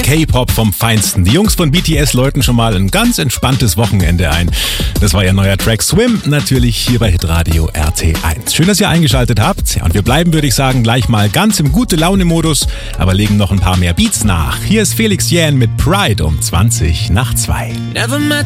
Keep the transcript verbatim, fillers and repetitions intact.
K-Pop vom Feinsten. Die Jungs von B T S läuten schon mal ein ganz entspanntes Wochenende ein. Das war ihr neuer Track Swim, natürlich hier bei Hitradio R T eins. Schön, dass ihr eingeschaltet habt. Ja, und wir bleiben, würde ich sagen, gleich mal ganz im Gute-Laune-Modus, aber legen noch ein paar mehr Beats nach. Hier ist Felix Jähn mit Pride um zwanzig nach zwei. Never met